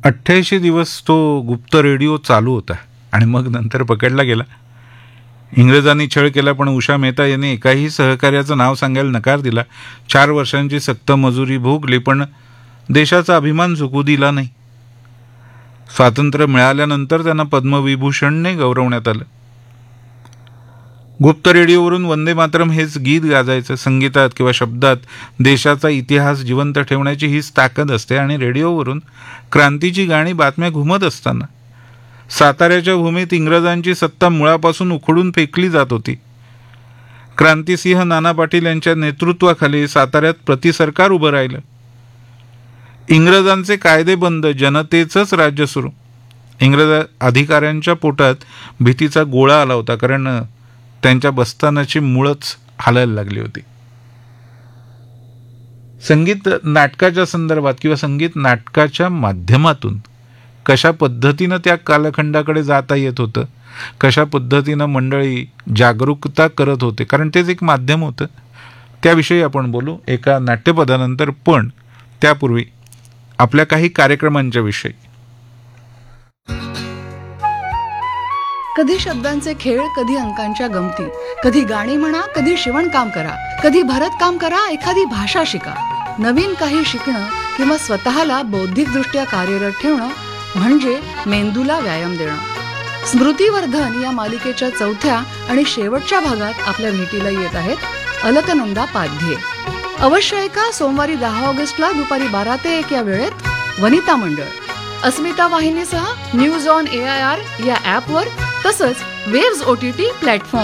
88 दिवस तो गुप्त रेडिओ चालू होता आणि मग नंतर पकडला गेला. इंग्रजांनी छळ केला, पण उषा मेहता यांनी एकाही सहकार्याचं नाव सांगायला नकार दिला. 4 वर्षांची सक्त मजुरी भोगली, पण देशाचा अभिमान झुकू दिला नाही. स्वातंत्र्य मिळाल्यानंतर त्यांना पद्मविभूषणने गौरवण्यात आलं. गुप्त रेडिओवरून वंदे मातरम हेच गीत गाजायचं. संगीतात किंवा शब्दात देशाचा इतिहास जिवंत ठेवण्याची हीच ताकद असते. आणि रेडिओवरून क्रांतीची गाणी, बातम्या घुमत असताना साताऱ्याच्या भूमीत इंग्रजांची सत्ता मुळापासून उखडून फेकली जात होती. क्रांतिसिंह नाना पाटील यांच्या नेतृत्वाखाली साताऱ्यात प्रतिसरकार उभं राहिलं. इंग्रजांचे कायदे बंद, जनतेचंच राज्य सुरू. इंग्रज अधिकाऱ्यांच्या पोटात भीतीचा गोळा आला होता, कारण त्यांच्या बस्तानाची मुळच हालायला लागली होती. संगीत नाटकाच्या संदर्भात किंवा संगीत नाटकाच्या माध्यमातून कशा पद्धतीनं त्या कालखंडाकडे जाता येत होतं, कशा पद्धतीनं मंडळी जागरूकता करत होते, कारण तेच एक माध्यम होतं. त्याविषयी आपण बोलू एका नाट्यपदानंतर. पण त्यापूर्वी आपल्या काही कार्यक्रमांच्या विषयी. कधी शब्दांचे खेळ, कधी अंकांच्या गमती, कधी गाणी म्हणा, कधी शिवणकाम करा, कधी भरतकाम करा, एखादी भाषा शिका. नवीन काही शिकणं किंवा स्वतःला बौद्धिकदृष्ट्या कार्यरत ठेवणं म्हणजे मेंदूला व्यायाम देणं. स्मृतिवर्धन या मालिकेच्या 4थ्या आणि शेवटच्या भागात आपल्या भेटीला येत आहेत अलकनंदा पाध्ये. अवश्य ऐका सोमवारी 10 ऑगस्टला दुपारी 12 ते 1 या वेळेत वनिता मंडळ, अस्मिता वाहिनीसह न्यूज ऑन AIR या ॲपवर, तसंच वेव्स OTT प्लॅटफॉर्म.